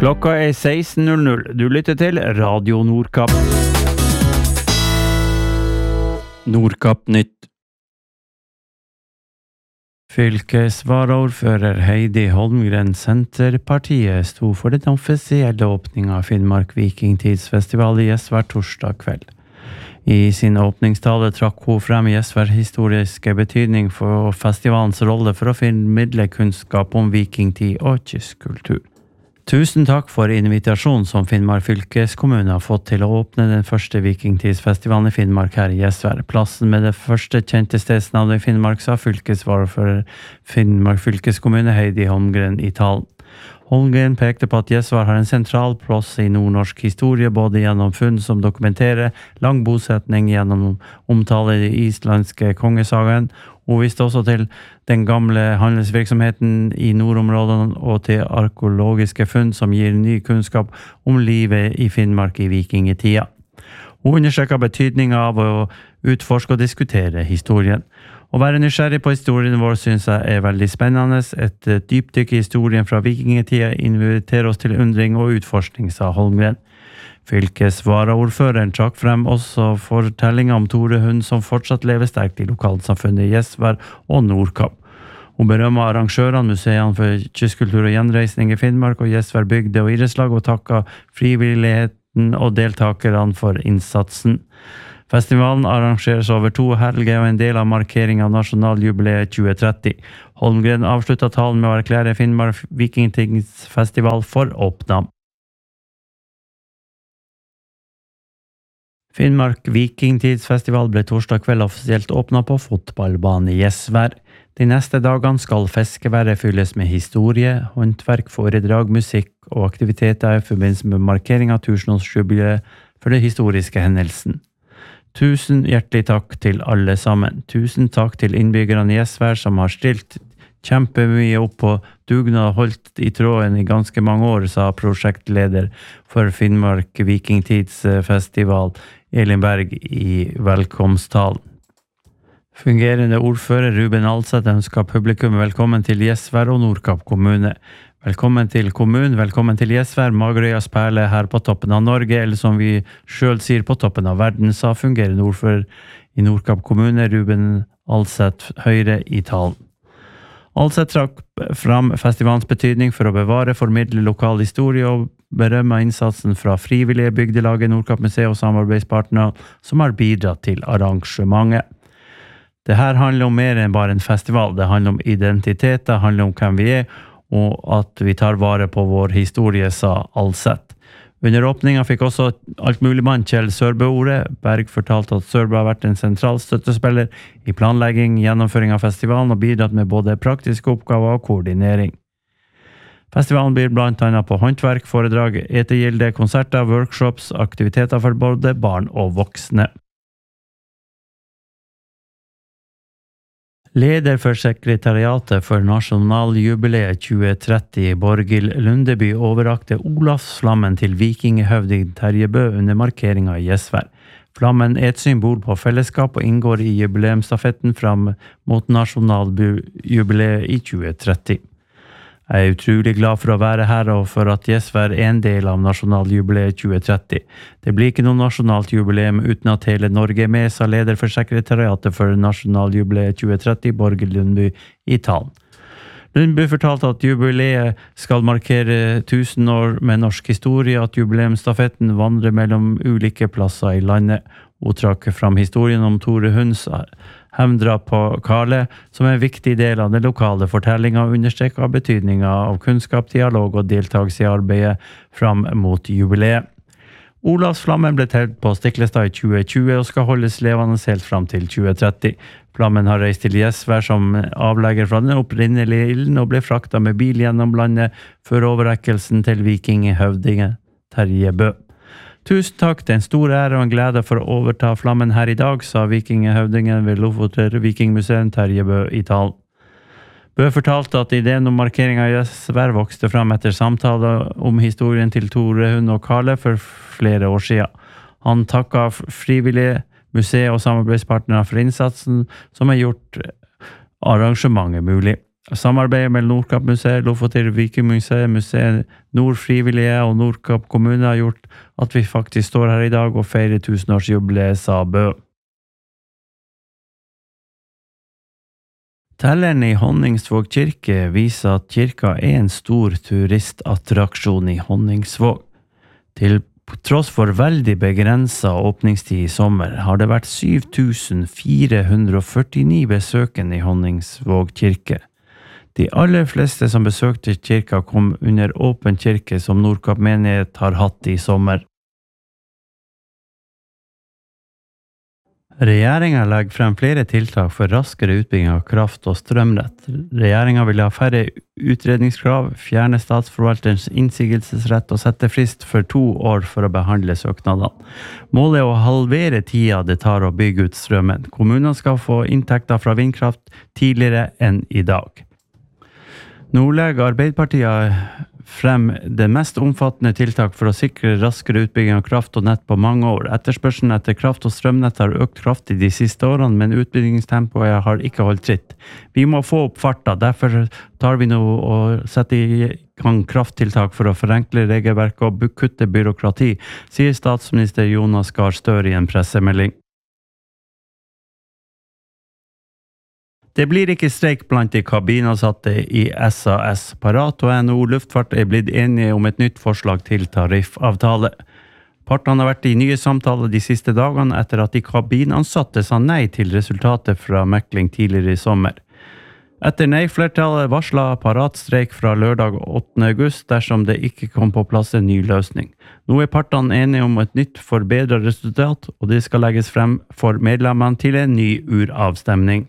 Klokka 16:00. Du lytter til Radio Nordkapp. Nordkapp Nytt. Fylkesvaraordfører Heidi Holmgren Senterpartiet sto for den offisielle åpningen av Finnmark Vikingtidsfestival i Gjesvær torsdag kveld. I sin åpningstale trakk hun frem Gjesvær historiske betydning for festivalens rolle for å formidle kunnskap om vikingtid og kystkultur. Tusen takk for invitasjonen som Finnmark fylkeskommune har fått til å åpne den første vikingtidsfestivalen i Finnmark her i Gjesvær. Plassen med det første kjente stedsnavnet i Finnmark, sa fylkesvaraordfører Finnmark fylkeskommune Heidi Holmgren i talen. Holmgren pekte på at Gjesvær har en sentral plass i nordnorsk historie, både gjennom funn som dokumenterer lang bosetning gjennom omtale i de islandske kongesagaen. Hun viste også til den gamle handelsvirksomheten i nordområdene og til arkeologiske funn som gir ny kunnskap om livet i Finnmark i vikingetida. Hun understreker betydningen av å utforske og diskutere historien. Å være nysgjerrig på historien vår synes jeg er veldig spennende. Et dypdykk i historien fra vikingetida inviterer oss til undring og utforskning, sa Holmgren. Fylkesvaraordføreren trakk frem også fortellinger om Tore Hund som fortsatt lever sterkt i lokalsamfunnet i Gjesvær og Nordkapp. Hun berømmer arrangørene, museene for kystkultur og gjenreisning i Finnmark og Gjesvær bygde og idrettslag og takket frivilligheten og deltakerne for innsatsen. Festivalen arrangeres over 2 helger og en del av markeringen av nasjonaljubileet 2030. Holmgren avsluttet talen med å erklære Finnmark Vikingtidsfestival for åpnet. Finnmark Vikingtidsfestival ble torsdag kveld offisielt åpnet på fotballbanen i Gjesvær. De neste dagene skal fiskeværet fylles med historie, håndverk, foredrag, musikk og aktiviteter i forbindelse med markering av tusenårsjubileet for den historiske hendelsen. Tusen hjertelig takk til alle sammen. Tusen takk til innbyggerne i Gjesvær som har stilt kjempemye opp på dugnad og holdt i tråden i ganske mange år, sa prosjektleder for Finnmark Vikingtidsfestival Elin Berg i velkomsttalen. Fungerende ordfører Ruben Alseth ønsker publikum velkommen til Gjesvær og Nordkapp kommune. Velkommen til kommunen, velkommen til Gjesvær, Magerøyas perle her på toppen av Norge, eller som vi selv sier på toppen av verden, sa fungerende ordfører i Nordkapp kommune, Ruben Alseth Høyre i talen. Alseth trakk fram festivalens betydning for å bevare, formidle lokal historie og berømme innsatsen fra frivillige bygdelaget, Nordkapp museum og samarbeidspartnere som har bidratt til arrangementet. Det her handler om mer enn bare en festival, det handler om identitet, det handler om hvem vi er, og at vi tar vare på vår historie, sa Alseth. Under åpningen fikk også altmuligmann Kjell Sørbø ordet. Berg fortalte at Sørbø har vært en sentral støttespiller i planlegging, gjennomføring av festivalen og bidratt med både praktiske oppgaver og koordinering. Festivalen blir blant annet på håndverk, foredrag, etegilde, konserter, workshops, aktiviteter for både barn og voksne. Leder for sekretariatet for nasjonaljubileet 2030, Borghild Lundeby, overrakte Olavsflammen til vikingehøvding Terje Bø under markeringen i Gjesvær. Flammen er et symbol på fellesskap og inngår i jubileumsstafetten fram mot nasjonaljubileet i 2030. Jeg er utrolig glad for å være her og for at Gjesvær er en del av nasjonaljubileet 2030. Det blir ikke noe nasjonalt jubileum uten at hele Norge er med, sa leder for sekretariatet for nasjonaljubileet 2030, Borghild Lundby i talen. Lundby fortalte at jubileet skal markere 1000 år med norsk historie, at jubileumsstafetten vandrer mellom ulike plasser i landet. Hun trakk fram historien om Tore Hunds hevndrap på Karle, som er en viktig del av den lokale fortellingen, og understreker betydningen av kunnskap, dialog og deltakelse i arbeidet fram mot jubileet. Olavsflammen ble telt på Stiklestad i 2020 og skal holdes levende helt fram til 2030. Flammen har reist til Gjesvær som avlegger fra den opprinnelige ilden og ble fraktet med bil gjennom landet før overrekkelsen til vikingehøvdingen Terje Bø. Tusen takk, det er en stor ære og en glede for å overta flammen her i dag, sa vikingehøvdingen ved Lofoter Vikingmuseum Terje Bø i talen. Bø fortalte at ideen om markeringen av Gjesvær vokste frem etter samtaler om historien til Tore Hund og Karle for flere år siden. Han takket frivillige, museer og samarbeidspartnere for innsatsen som har gjort arrangementet mulig. Samarbeidet mellom Nordkapp-museet, Lofoten Vikingmuseet, Museet Nord Frivillige og Nordkapp kommune har gjort at vi faktisk står her i dag og feirer 1000-årsjubileet, sa Bø. Telleren i Honningsvåg kirke viser at kirka en stor turistattraksjon i Honningsvåg. Til tross for veldig begrenset åpningstid i sommer har det vært 7449 besøkende i Honningsvåg kirke. De aller fleste som besøkte kirka kom under åpen kirke som Nordkapp menighet har hatt i sommer. Regjeringen legger frem flere tiltak for raskere utbygging av kraft- og strømnett. Regjeringen vil ha færre utredningskrav, fjerne statsforvalterens innsigelsesrett og sette frist for 2 år for å behandle søknadene. Målet er å halvere tida det tar å bygge ut strømmen. Kommunene skal få inntekter fra vindkraft tidligere enn i dag. Nå legger Arbeiderpartiet frem det mest omfattende tiltak for å sikre raskere utbygging av kraft og nett på mange år. Etterspørselen etter kraft og strømnett har økt kraftig de siste årene, men utbyggingstempoet har ikke holdt tritt. Vi må få opp farta, derfor tar vi nå og setter i gang krafttiltak for å forenkle regelverket og kutte byråkrati, sier statsminister Jonas Gahr Støre i en pressemelding. Det blir ikke streik blant de kabinansatte i SAS. Parat og NHO Luftfart er blitt enige om et nytt forslag til tariffavtale. Partene har vært i nye samtaler de siste dagene etter at de kabinansatte sa nei til resultatet fra mekling tidligere i sommer. Etter nei-flertallet varslet Parat streik fra lørdag 8. august dersom det ikke kom på plass en ny løsning. Nå er partene enige om et nytt forbedret resultat, og det skal legges frem for medlemmene til en ny uravstemning.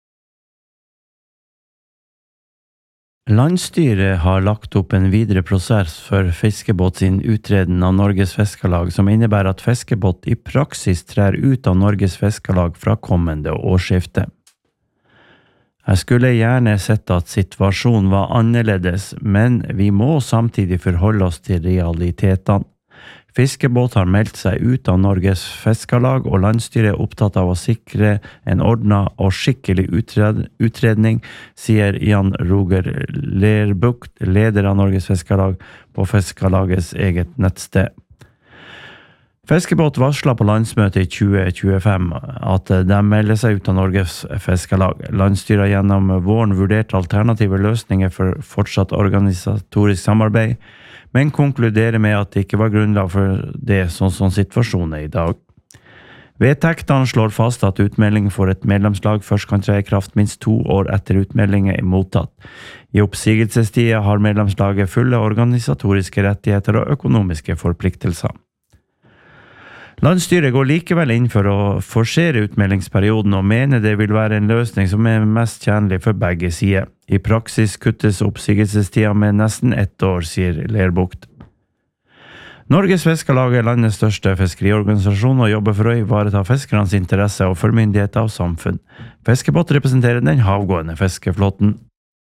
Landsstyret har lagt opp en videre prosess for Fiskebåt sin utreden av Norges Fiskarlag, som innebærer at Fiskebåt i praksis trer ut av Norges Fiskarlag fra kommende årsskifte. Jeg skulle gjerne sett at situasjonen var annerledes, men vi må samtidig forholde oss til realitetene. Fiskebåt har meldt seg ut av Norges Fiskarlag, og landsstyret er opptatt av å sikre en ordnet og skikkelig utredning, sier Jan Roger Lerbukt, leder av Norges Fiskarlag, på Fiskarlagets eget nettsted. Fiskebåt varslet på landsmøtet i 2025 at de melder seg ut av Norges Fiskarlag. Landsstyret gjennom våren vurderte alternative løsninger for fortsatt organisatorisk samarbeid, men konkluderer med at det ikke var grunnlag for det sånn som situasjonen er i dag. Vedtektene slår fast at utmelding for et medlemslag først kan tre i kraft minst 2 år etter utmeldingen er mottatt. I oppsigelsestida har medlemslaget fulle organisatoriske rettigheter og økonomiske forpliktelser. Landsstyret går likevel inn for å forsere utmeldingsperioden og mener det vil være en løsning som er mest tjenlig for begge sider. I praksis kuttes oppsigelsestida med nesten 1 år, sier Lerbukt. Norges Fiskarlag er landets største fiskeriorganisasjon og jobber for å ivareta fiskernes interesser og for myndigheter og samfunn. Fiskebåt representerer den havgående fiskeflåten.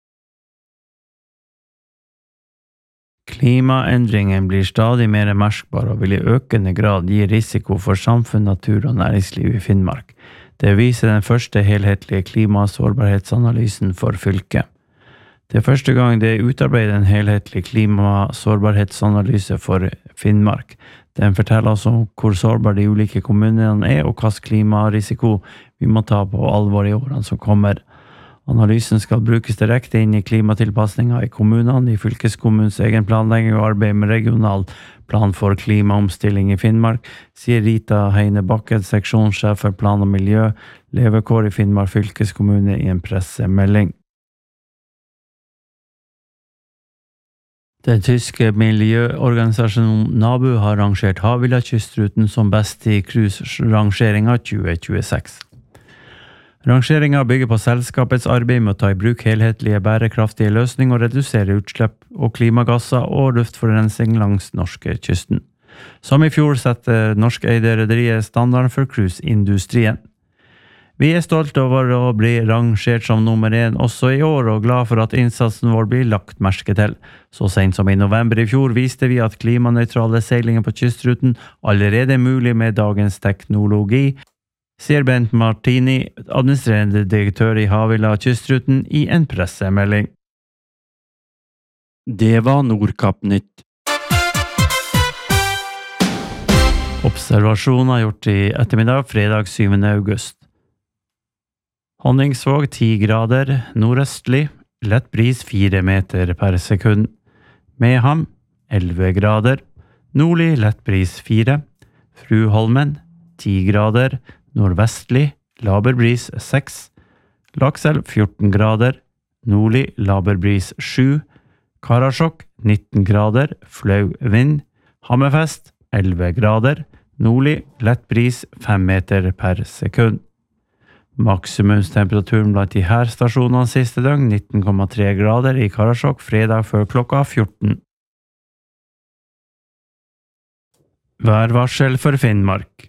Klimaendringen blir stadig mer merkbar og vil i økende grad gi risiko for samfunn, natur og næringsliv i Finnmark. Det viser den første helhetlige klimasårbarhetsanalysen for fylket. Det er første gang det er utarbeidet en helhetlig klimasårbarhetsanalyse for Finnmark. Den forteller oss om hvor sårbar de ulike kommunene er og hvilken klimarisiko vi må ta på alvor i årene som kommer. Analysen skal brukes direkte inn i klimatilpasninger i kommunene, i fylkeskommunens egen planlegging og arbeid med regional plan for klimaomstilling i Finnmark, sier Rita Heine Bakken, seksjonssjef for plan og miljø, levekår i Finnmark fylkeskommune i en pressemelding. Den tyske miljøorganisasjonen NABU har rangert Havila-kystruten som best i cruise-rangeringen 2026. Rangeringen bygger på selskapets arbeid med å ta i bruk helhetlige bærekraftige løsninger og redusere utslipp og klimagasser og luftforurensning langs norskekysten. Som i fjor setter norskeide rederier standarden for cruiseindustrien. Vi er stolte over å bli rangert som nummer 1 også i år og glad for at innsatsen vår blir lagt merke til. Så sent som i november i fjor viste vi at klimanøytrale seilinger på kystruten allerede er mulig med dagens teknologi, sier Bent Martini, administrerende direktør I Havila Kystruten, I en pressemelding. Det var Nordkapp-nytt. Observasjoner gjort I ettermiddag, fredag 7. august. Honningsvåg 10 grader, nordøstlig, lett bris 4 meter per sekund. Meham 11 grader, nordlig lett bris 4. Fruholmen 10 grader, nordvestlig, laber bris 6. Lakselv 14 grader, nordlig laber bris 7. Karasjok 19 grader, flau vind. Hammerfest 11 grader, nordlig lett bris 5 meter per sekund. Maksimumstemperaturen blant de her stasjonene siste døgn 19,3 grader I Karasjok fredag før klokka 14. Værvarsel for Finnmark.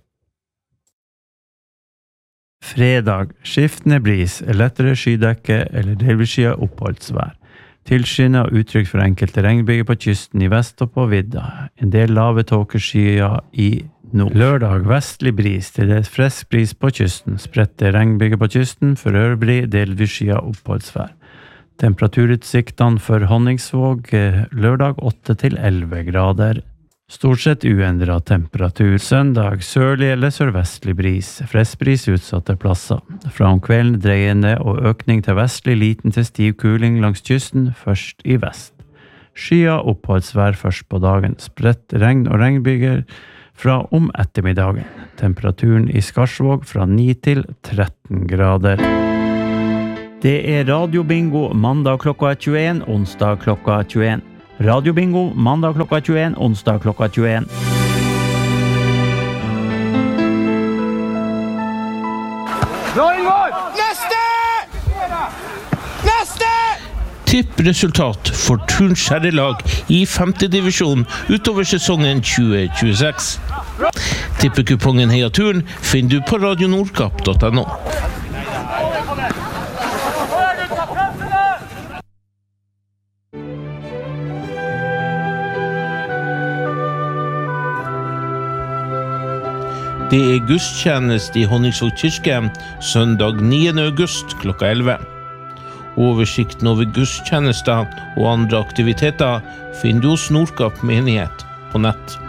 Fredag, skiftende bris, lettere skydekke eller delvisskyet oppholdsvær. Tilskyende og utrygt for enkelte regnbyger på kysten I vest og på vidda. En del lave tåkeskyer I nord. Lørdag, vestlig bris, til det frisk bris på kysten. Spredte regnbyger på kysten, for øvrig delvisskyet oppholdsvær. Temperaturutsiktene for Honningsvåg, lørdag 8 til 11 grader. Stort sett uendret temperatur. Søndag, sørlig eller sørvestlig bris. Frisk bris utsatte plasser. Fra om kvelden dreiende og økning til vestlig liten til stiv kuling langs kysten, først I vest. Skya oppholdsvær først på dagen. Spredt regn og regnbyger fra om ettermiddagen. Temperaturen I Skarsvåg fra 9 til 13 grader. Det Radio Bingo mandag klokka 21, onsdag klokka 21. Radio Bingo mandag klokka 21, onsdag klokka 21. Neste! Tippresultat for Turns herrelag I 5. divisjon utover sesongen 2026. Tippekupongen Heia Turn finner du på radionordkapp.no. Det gudstjeneste I Honningsvåg kirke søndag 9. august klokka 11. Oversikten over gudstjenester og andre aktiviteter finner du hos Nordkapp menighet på nett.